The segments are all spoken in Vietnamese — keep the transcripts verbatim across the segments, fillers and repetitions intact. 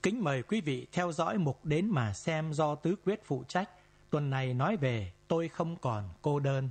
Kính mời quý vị theo dõi mục Đến Mà Xem do Tứ Quyết phụ trách. Tuần này nói về Tôi Không Còn Cô Đơn.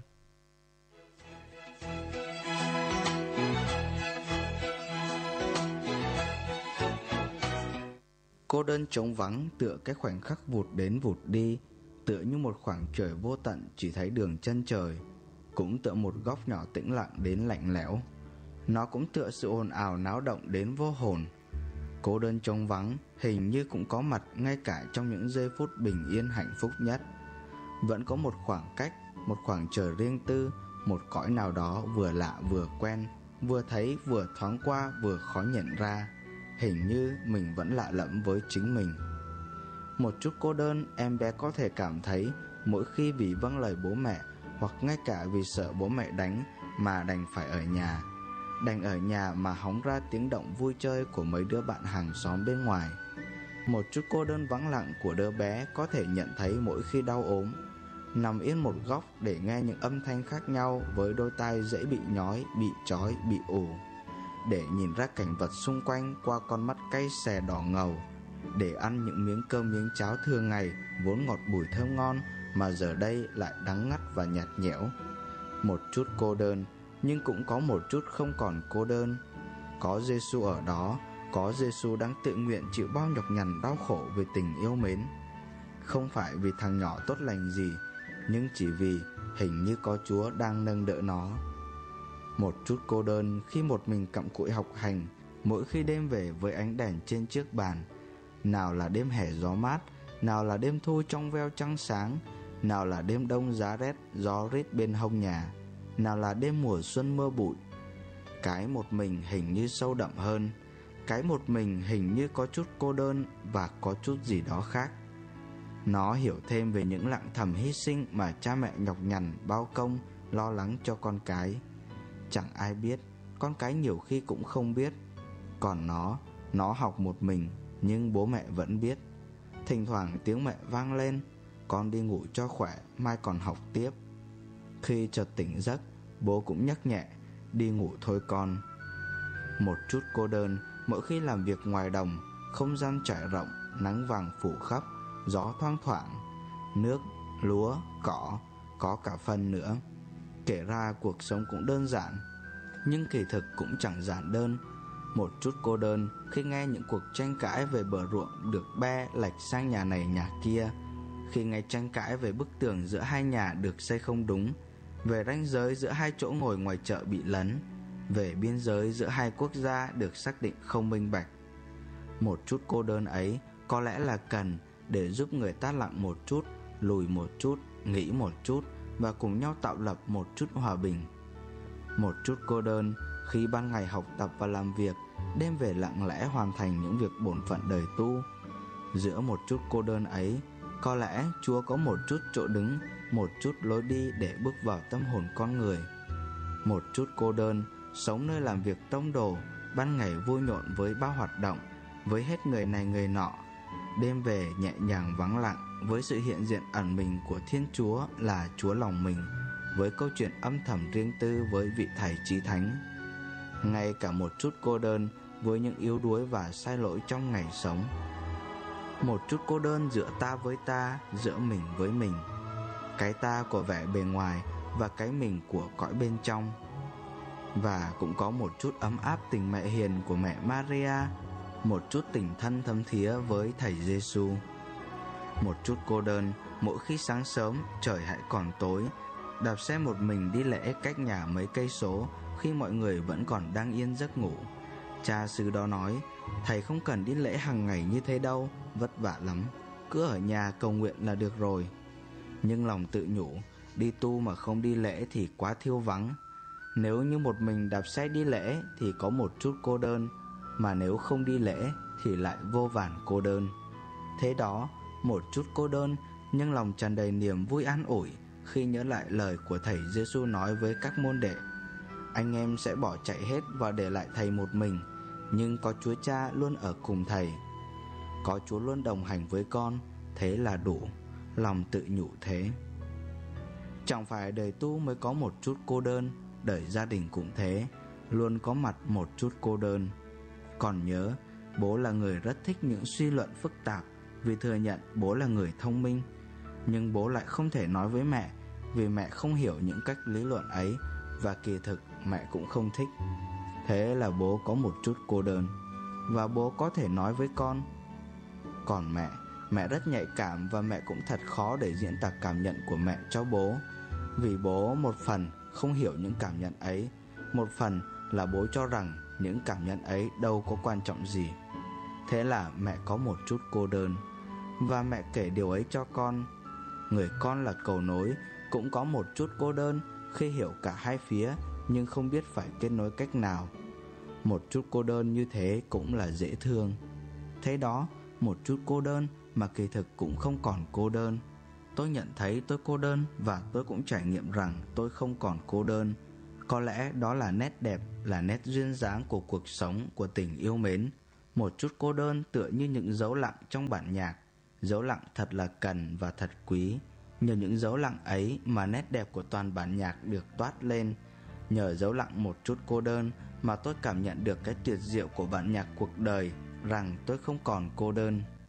Cô đơn trống vắng tựa cái khoảnh khắc vụt đến vụt đi, tựa như một khoảng trời vô tận chỉ thấy đường chân trời, cũng tựa một góc nhỏ tĩnh lặng đến lạnh lẽo. Nó cũng tựa sự ồn ào náo động đến vô hồn. Cô đơn trống vắng hình như cũng có mặt ngay cả trong những giây phút bình yên hạnh phúc nhất. Vẫn có một khoảng cách, một khoảng trời riêng tư, một cõi nào đó vừa lạ vừa quen, vừa thấy vừa thoáng qua vừa khó nhận ra. Hình như mình vẫn lạ lẫm với chính mình. Một chút cô đơn em bé có thể cảm thấy mỗi khi vì vâng lời bố mẹ, hoặc ngay cả vì sợ bố mẹ đánh mà đành phải ở nhà. Đành ở nhà mà hóng ra tiếng động vui chơi của mấy đứa bạn hàng xóm bên ngoài. Một chút cô đơn vắng lặng của đứa bé có thể nhận thấy mỗi khi đau ốm, nằm yên một góc để nghe những âm thanh khác nhau với đôi tai dễ bị nhói, bị chói, bị ù, để nhìn ra cảnh vật xung quanh qua con mắt cay xè đỏ ngầu, để ăn những miếng cơm miếng cháo thường ngày vốn ngọt bùi thơm ngon mà giờ đây lại đắng ngắt và nhạt nhẽo. Một chút cô đơn, nhưng cũng có một chút không còn cô đơn. Có Giêsu ở đó, có Giêsu đang tự nguyện chịu bao nhọc nhằn đau khổ vì tình yêu mến. Không phải vì thằng nhỏ tốt lành gì, nhưng chỉ vì hình như có Chúa đang nâng đỡ nó. Một chút cô đơn khi một mình cặm cụi học hành, mỗi khi đêm về với ánh đèn trên chiếc bàn. Nào là đêm hè gió mát, nào là đêm thu trong veo trăng sáng, nào là đêm đông giá rét gió rít bên hông nhà, nào là đêm mùa xuân mưa bụi. Cái một mình hình như sâu đậm hơn, cái một mình hình như có chút cô đơn và có chút gì đó khác. Nó hiểu thêm về những lặng thầm hy sinh mà cha mẹ nhọc nhằn bao công lo lắng cho con cái. Chẳng ai biết, con cái nhiều khi cũng không biết. Còn nó, nó học một mình, nhưng bố mẹ vẫn biết. Thỉnh thoảng tiếng mẹ vang lên: con đi ngủ cho khỏe, mai còn học tiếp. Khi chợt tỉnh giấc, bố cũng nhắc nhẹ: đi ngủ thôi con. Một chút cô đơn mỗi khi làm việc ngoài đồng, không gian trải rộng, nắng vàng phủ khắp, gió thoang thoảng, nước, lúa, cỏ, có cả phân nữa. Kể ra cuộc sống cũng đơn giản, nhưng kỳ thực cũng chẳng giản đơn. Một chút cô đơn khi nghe những cuộc tranh cãi về bờ ruộng được be lệch sang nhà này nhà kia, khi nghe tranh cãi về bức tường giữa hai nhà được xây không đúng, về ranh giới giữa hai chỗ ngồi ngoài chợ bị lấn, về biên giới giữa hai quốc gia được xác định không minh bạch. Một chút cô đơn ấy có lẽ là cần để giúp người ta lặng một chút, lùi một chút, nghĩ một chút và cùng nhau tạo lập một chút hòa bình. Một chút cô đơn khi ban ngày học tập và làm việc, đêm về lặng lẽ hoàn thành những việc bổn phận đời tu. Giữa một chút cô đơn ấy, có lẽ Chúa có một chút chỗ đứng, một chút lối đi để bước vào tâm hồn con người. Một chút cô đơn sống nơi làm việc tông đồ, ban ngày vui nhộn với bao hoạt động, với hết người này người nọ, đêm về nhẹ nhàng vắng lặng với sự hiện diện ẩn mình của Thiên Chúa là Chúa lòng mình, với câu chuyện âm thầm riêng tư với vị thầy chí thánh. Ngay cả một chút cô đơn với những yếu đuối và sai lỗi trong ngày sống. Một chút cô đơn giữa ta với ta, giữa mình với mình, cái ta của vẻ bề ngoài và cái mình của cõi bên trong. Và cũng có một chút ấm áp tình mẹ hiền của mẹ Maria, một chút tình thân thấm thía với thầy Giêsu. Một chút cô đơn mỗi khi sáng sớm trời hãy còn tối, đạp xe một mình đi lễ cách nhà mấy cây số khi mọi người vẫn còn đang yên giấc ngủ. Cha xứ đó nói: thầy không cần đi lễ hàng ngày như thế đâu, vất vả lắm, cứ ở nhà cầu nguyện là được rồi. Nhưng lòng tự nhủ, đi tu mà không đi lễ thì quá thiêu vắng. Nếu như một mình đạp xe đi lễ thì có một chút cô đơn, mà nếu không đi lễ thì lại vô vàn cô đơn. Thế đó, một chút cô đơn nhưng lòng tràn đầy niềm vui an ủi khi nhớ lại lời của thầy Giêsu nói với các môn đệ: anh em sẽ bỏ chạy hết và để lại thầy một mình, nhưng có Chúa Cha luôn ở cùng thầy. Có Chúa luôn đồng hành với con, thế là đủ. Lòng tự nhủ thế. Chẳng phải đời tu mới có một chút cô đơn, đời gia đình cũng thế, luôn có mặt một chút cô đơn. Còn nhớ, Bố là người rất thích những suy luận phức tạp vì thừa nhận bố là người thông minh. Nhưng bố lại không thể nói với mẹ vì mẹ không hiểu những cách lý luận ấy, và kỳ thực mẹ cũng không thích. Thế là bố có một chút cô đơn, và bố có thể nói với con. Còn mẹ, mẹ rất nhạy cảm, và mẹ cũng thật khó để diễn tả cảm nhận của mẹ cho bố. Vì bố một phần không hiểu những cảm nhận ấy, một phần là bố cho rằng những cảm nhận ấy đâu có quan trọng gì. Thế là mẹ có một chút cô đơn, và mẹ kể điều ấy cho con. Người con là cầu nối cũng có một chút cô đơn khi hiểu cả hai phía nhưng không biết phải kết nối cách nào. Một chút cô đơn như thế cũng là dễ thương. Thế đó, một chút cô đơn mà kỳ thực cũng không còn cô đơn. Tôi nhận thấy tôi cô đơn, và tôi cũng trải nghiệm rằng tôi không còn cô đơn. Có lẽ đó là nét đẹp, là nét duyên dáng của cuộc sống, của tình yêu mến. Một chút cô đơn tựa như những dấu lặng trong bản nhạc. Dấu lặng thật là cần và thật quý. Nhờ những dấu lặng ấy mà nét đẹp của toàn bản nhạc được toát lên. Nhờ dấu lặng một chút cô đơn mà tôi cảm nhận được cái tuyệt diệu của bản nhạc cuộc đời, rằng tôi không còn cô đơn.